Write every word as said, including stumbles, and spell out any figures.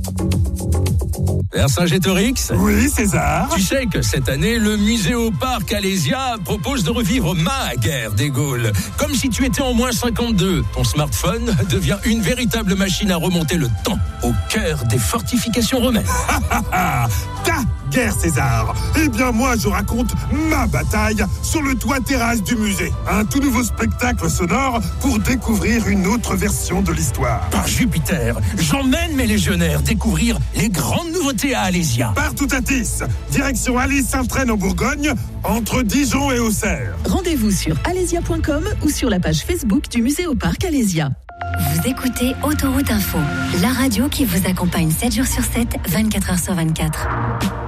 Vercingétorix ? Oui, César. Tu sais que cette année, le Muséoparc Alésia propose de revivre ma guerre des Gaules. Comme si tu étais en moins cinquante-deux. Ton smartphone devient une véritable machine à remonter le temps, au cœur des fortifications romaines. Ta guerre, César. Eh bien, moi, je raconte ma bataille sur le toit terrasse du musée. Un tout nouveau spectacle sonore pour découvrir une autre version de l'histoire. Par Jupiter, j'emmène mes légionnaires découvrir les grandes nouveautés à Alésia. Partout à Tis, direction Alès-Saint-Traine en Bourgogne, entre Dijon et Auxerre. Rendez-vous sur alésia point com ou sur la page Facebook du Muséoparc Alésia. Vous écoutez Autoroute Info, la radio qui vous accompagne sept jours sur sept, vingt-quatre heures sur vingt-quatre.